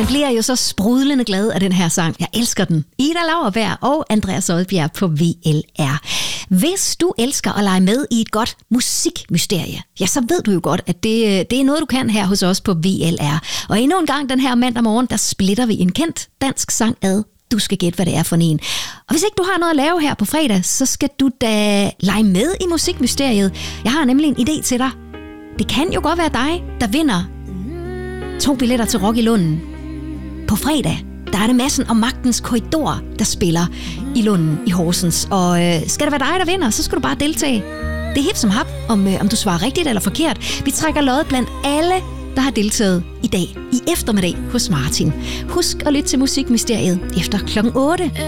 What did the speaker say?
bliver jo så sprudlende glad af den her sang. Jeg elsker den. Ida Lauerberg og Andreas Odbjerg på VLR. Hvis du elsker at lege med i et godt musikmysterie, ja, så ved du jo godt, at det er noget, du kan her hos os på VLR. Og endnu en gang den her mandag morgen, der splitter vi en kendt dansk sang ad. Du skal gætte, hvad det er for en. Og hvis ikke du har noget at lave her på fredag, så skal du da lege med i musikmysteriet. Jeg har nemlig en idé til dig. Det kan jo godt være dig, der vinder 2 billetter til Rock i Lunden. På fredag, der er det Madsen og Magtens Korridor, der spiller i Lunden i Horsens. Og skal det være dig, der vinder, så skal du bare deltage. Det er hip som hap, om du svarer rigtigt eller forkert. Vi trækker loddet blandt alle, der har deltaget i dag, i eftermiddag hos Martin. Husk at lytte til Musikmysteriet efter 8:00.